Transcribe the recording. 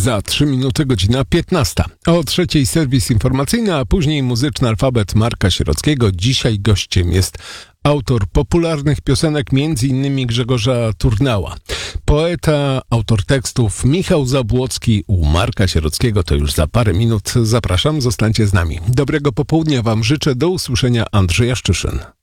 Za 3 minuty godzina 15. O 3:00 serwis informacyjny, a później muzyczny alfabet Marka Sierockiego. Dzisiaj gościem jest autor popularnych piosenek, m.in. Grzegorza Turnała. Poeta, autor tekstów Michał Zabłocki u Marka Sierockiego. To już za parę minut. Zapraszam, zostańcie z nami. Dobrego popołudnia wam życzę. Do usłyszenia, Andrzej Jaszczyszyn.